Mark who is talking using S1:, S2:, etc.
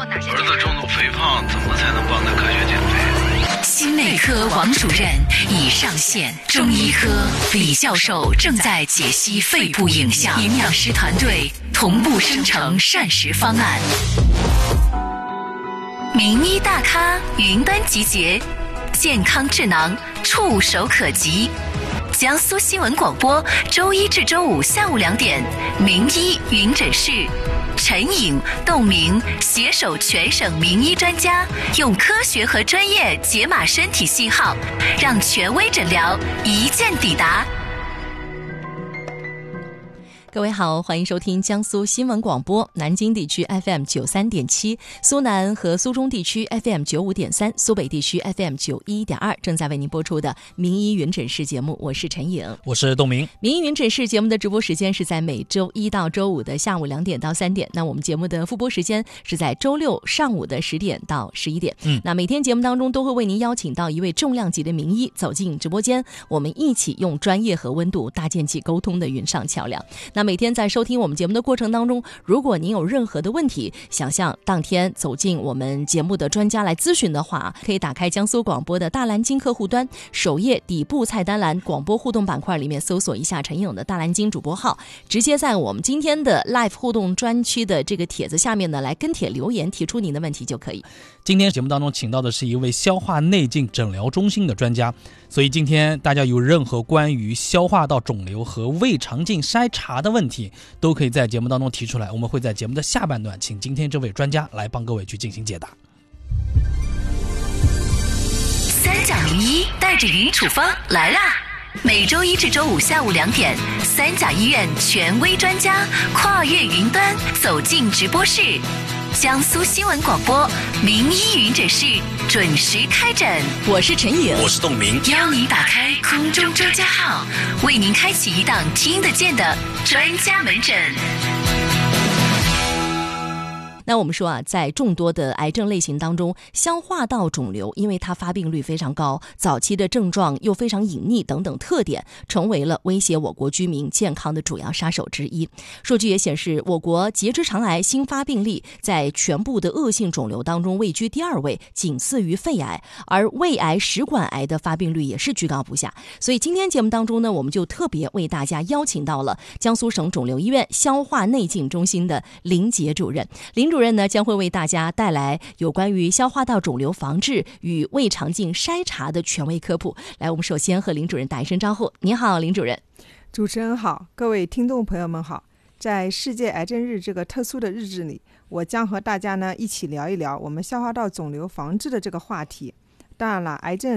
S1: 做哪些？
S2: 儿子重度肥胖，怎么才能帮他科学减肥？
S1: 心内科王主任已上线，中医科李教授正在解析肺部影像，营养师团队同步生成膳食方案。名医大咖云端集结，健康智囊触手可及。江苏新闻广播周一至周五下午2点，名医云诊室，陈颖、窦明携手全省名医专家，用科学和专业解码身体信号，让权威诊疗一键抵达。各位好，欢迎收听江苏新闻广播南京地区 FM 93.7，苏南和苏中地区 FM 95.3，苏北地区 FM 91.2，正在为您播出的名医云诊室节目，我是陈颖，
S3: 我是窦明。
S1: 名医云诊室节目的直播时间是在每周一到周五的下午2点到3点，那我们节目的复播时间是在周六上午的10点到11点。那每天节目当中都会为您邀请到一位重量级的名医走进直播间，我们一起用专业和温度搭建起沟通的云上桥梁。那每天在收听我们节目的过程当中，如果您有任何的问题想向当天走进我们节目的专家来咨询的话，可以打开江苏广播的大蓝鲸客户端，首页底部菜单栏广播互动板块里面搜索一下陈颖的大蓝鲸主播号，直接在我们今天的 live 互动专区的这个帖子下面呢来跟帖留言，提出您的问题就可以。
S3: 今天节目当中请到的是一位消化内镜诊疗中心的专家，所以今天大家有任何关于消化道肿瘤和胃肠镜筛查的问题，都可以在节目当中提出来，我们会在节目的下半段请今天这位专家来帮各位去进行解答。
S1: 三甲名医带着云处方来啦！每周一至周五下午2点，三甲医院权威专家跨越云端走进直播室，江苏新闻广播名医云诊室准时开诊。我是陈颖，
S3: 我是窦明，
S1: 邀你打开空中专家号，为您开启一档听得见的专家门诊。那我们说啊，在众多的癌症类型当中，消化道肿瘤因为它发病率非常高，早期的症状又非常隐匿等等特点，成为了威胁我国居民健康的主要杀手之一。数据也显示，我国结直肠癌新发病例在全部的恶性肿瘤当中位居第2位，仅次于肺癌，而胃癌、食管癌的发病率也是居高不下。所以今天节目当中呢，我们就特别为大家邀请到了江苏省肿瘤医院消化内镜中心的林杰主任。林主任呢将会为大家带来有关于消化道肿瘤防治与胃肠镜筛查的权威科普。来，我们首先和林主任打一声招呼。你好，林主任。
S4: 主持人好，各位听众朋友们好。在世界癌症日这个特殊的日子里，我将和大家呢一起聊一聊我们消化道肿瘤防治的这个话题。当然了，癌症